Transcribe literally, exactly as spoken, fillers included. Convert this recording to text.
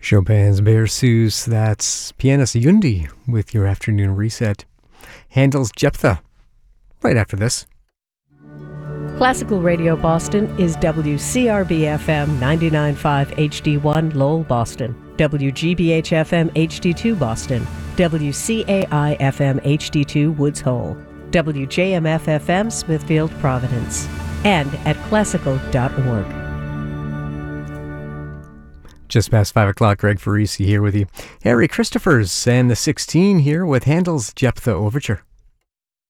Chopin's Berceuse, that's pianist Yundi with your afternoon reset. Handel's Jephthah, right after this. Classical Radio Boston is W C R B F M ninety-nine point five H D one Lowell, Boston, W G B H F M H D two Boston, W C A I F M H D two Woods Hole, W J M F F M Smithfield, Providence, and at classical dot org. Just past five o'clock, Greg Farisi here with you. Harry Christophers and the sixteen here with Handel's Jephthah Overture.